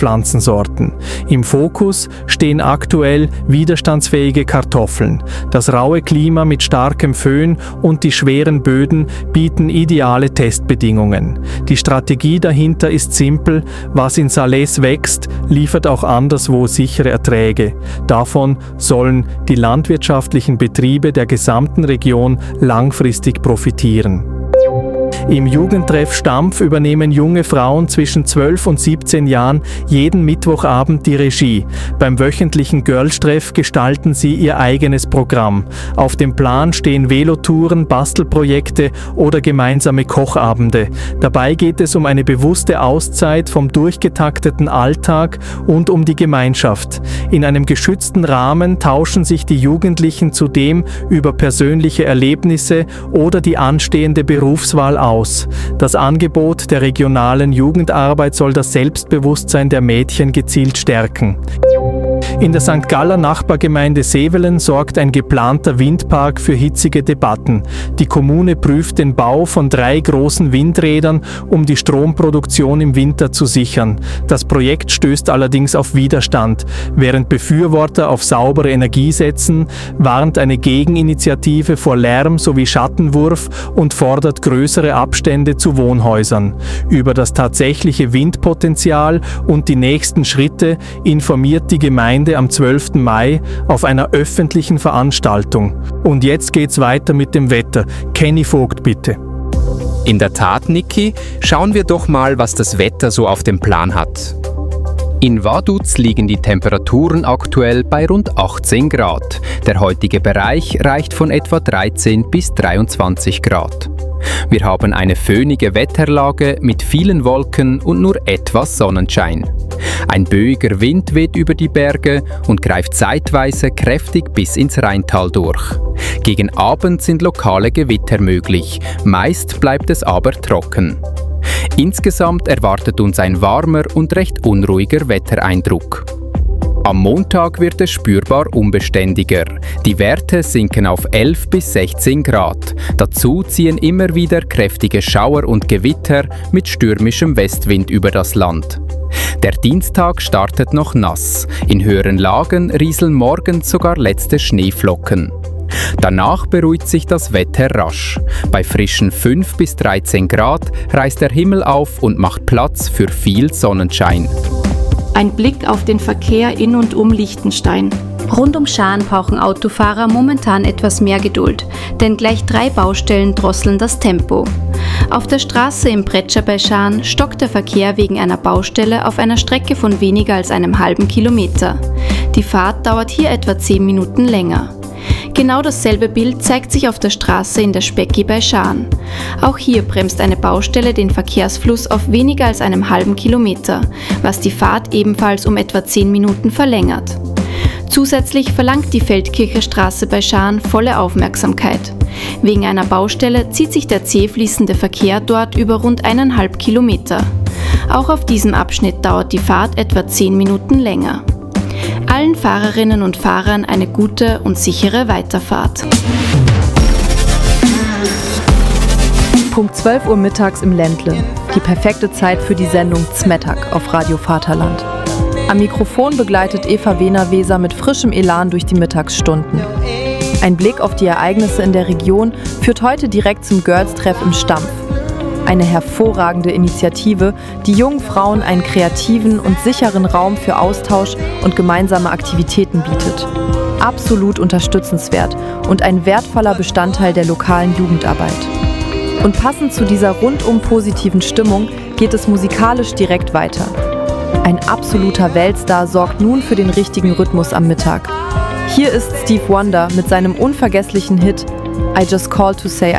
Pflanzensorten. Im Fokus stehen aktuell widerstandsfähige Kartoffeln. Das raue Klima mit starkem Föhn und die schweren Böden bieten ideale Testbedingungen. Die Strategie dahinter ist simpel: Was in Salés wächst, liefert auch anderswo sichere Erträge. Davon sollen die landwirtschaftlichen Betriebe der gesamten Region langfristig profitieren. Im Jugendtreff Stampf übernehmen junge Frauen zwischen 12 und 17 Jahren jeden Mittwochabend die Regie. Beim wöchentlichen Girls-Treff gestalten sie ihr eigenes Programm. Auf dem Plan stehen Velotouren, Bastelprojekte oder gemeinsame Kochabende. Dabei geht es um eine bewusste Auszeit vom durchgetakteten Alltag und um die Gemeinschaft. In einem geschützten Rahmen tauschen sich die Jugendlichen zudem über persönliche Erlebnisse oder die anstehende Berufswahl aus. Das Angebot der regionalen Jugendarbeit soll das Selbstbewusstsein der Mädchen gezielt stärken. In der St. Galler Nachbargemeinde Sevelen sorgt ein geplanter Windpark für hitzige Debatten. Die Kommune prüft den Bau von 3 großen Windrädern, um die Stromproduktion im Winter zu sichern. Das Projekt stößt allerdings auf Widerstand. Während Befürworter auf saubere Energie setzen, warnt eine Gegeninitiative vor Lärm sowie Schattenwurf und fordert größere Abstände zu Wohnhäusern. Über das tatsächliche Windpotenzial und die nächsten Schritte informiert die Gemeinde am 12. Mai auf einer öffentlichen Veranstaltung. Und jetzt geht's weiter mit dem Wetter. Kenny Vogt, bitte. In der Tat, Niki, schauen wir doch mal, was das Wetter so auf dem Plan hat. In Vaduz liegen die Temperaturen aktuell bei rund 18 Grad. Der heutige Bereich reicht von etwa 13 bis 23 Grad. Wir haben eine föhnige Wetterlage mit vielen Wolken und nur etwas Sonnenschein. Ein böiger Wind weht über die Berge und greift zeitweise kräftig bis ins Rheintal durch. Gegen Abend sind lokale Gewitter möglich, meist bleibt es aber trocken. Insgesamt erwartet uns ein warmer und recht unruhiger Wettereindruck. Am Montag wird es spürbar unbeständiger. Die Werte sinken auf 11 bis 16 Grad. Dazu ziehen immer wieder kräftige Schauer und Gewitter mit stürmischem Westwind über das Land. Der Dienstag startet noch nass. In höheren Lagen rieseln morgens sogar letzte Schneeflocken. Danach beruhigt sich das Wetter rasch. Bei frischen 5 bis 13 Grad reißt der Himmel auf und macht Platz für viel Sonnenschein. Ein Blick auf den Verkehr in und um Liechtenstein. Rund um Schaan brauchen Autofahrer momentan etwas mehr Geduld, denn gleich 3 Baustellen drosseln das Tempo. Auf der Straße im Pretscher bei Schaan stockt der Verkehr wegen einer Baustelle auf einer Strecke von weniger als einem halben Kilometer. Die Fahrt dauert hier etwa 10 Minuten länger. Genau dasselbe Bild zeigt sich auf der Straße in der Specki bei Schaan. Auch hier bremst eine Baustelle den Verkehrsfluss auf weniger als einem halben Kilometer, was die Fahrt ebenfalls um etwa 10 Minuten verlängert. Zusätzlich verlangt die Feldkircher Straße bei Schaan volle Aufmerksamkeit. Wegen einer Baustelle zieht sich der zäh fließende Verkehr dort über rund 1,5 Kilometer. Auch auf diesem Abschnitt dauert die Fahrt etwa 10 Minuten länger. Allen Fahrerinnen und Fahrern eine gute und sichere Weiterfahrt. Punkt 12 Uhr mittags im Ländle. Die perfekte Zeit für die Sendung Zmetak auf Radio Vaterland. Am Mikrofon begleitet Eva Wehner-Weser mit frischem Elan durch die Mittagsstunden. Ein Blick auf die Ereignisse in der Region führt heute direkt zum Girls-Treff im Stampf. Eine hervorragende Initiative, die jungen Frauen einen kreativen und sicheren Raum für Austausch und gemeinsame Aktivitäten bietet. Absolut unterstützenswert und ein wertvoller Bestandteil der lokalen Jugendarbeit. Und passend zu dieser rundum positiven Stimmung geht es musikalisch direkt weiter. Ein absoluter Weltstar sorgt nun für den richtigen Rhythmus am Mittag. Hier ist Stevie Wonder mit seinem unvergesslichen Hit I Just Called to Say